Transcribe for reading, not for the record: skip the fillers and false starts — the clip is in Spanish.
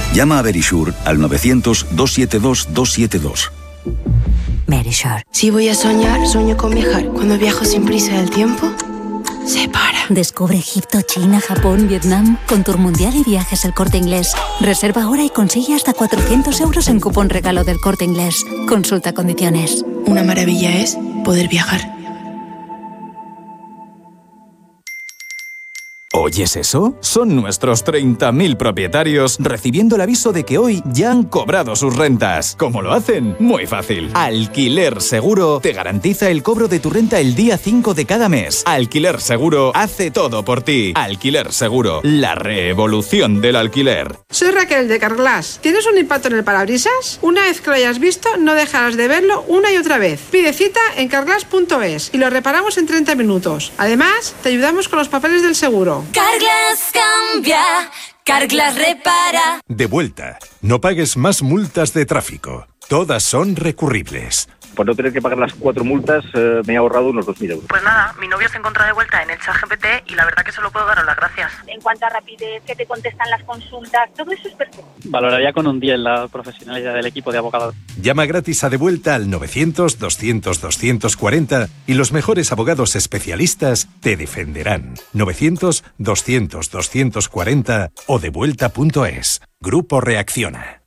Llama a Verisure al 900-272-272. Verisure. Si voy a soñar, sueño con viajar. Cuando viajo sin prisa del tiempo, se para. Descubre Egipto, China, Japón, Vietnam con Tour Mundial y Viajes El Corte Inglés. Reserva ahora y consigue hasta 400 euros en cupón regalo del Corte Inglés. Consulta condiciones. Una maravilla es poder viajar. ¿Oyes eso? Son nuestros 30.000 propietarios recibiendo el aviso de que hoy ya han cobrado sus rentas. ¿Cómo lo hacen? Muy fácil. Alquiler Seguro te garantiza el cobro de tu renta el día 5 de cada mes. Alquiler Seguro hace todo por ti. Alquiler Seguro, la revolución del alquiler. Soy Raquel de Carglass. ¿Tienes un impacto en el parabrisas? Una vez que lo hayas visto, no dejarás de verlo una y otra vez. Pide cita en carglass.es y lo reparamos en 30 minutos. Además, te ayudamos con los papeles del seguro. Carglass cambia, Carglass repara. De vuelta. No pagues más multas de tráfico. Todas son recurribles. Por no tener que pagar las 4 multas, me he ahorrado unos 2.000 euros. Pues nada, mi novio se encuentra de vuelta en el ChatGPT y la verdad que solo puedo daros las gracias. En cuanto a rapidez, que te contestan las consultas, todo eso es perfecto. Valoraría con un 10 la profesionalidad del equipo de abogados. Llama gratis a De Vuelta al 900-200-240 y los mejores abogados especialistas te defenderán. 900-200-240 o devuelta.es. Grupo Reacciona.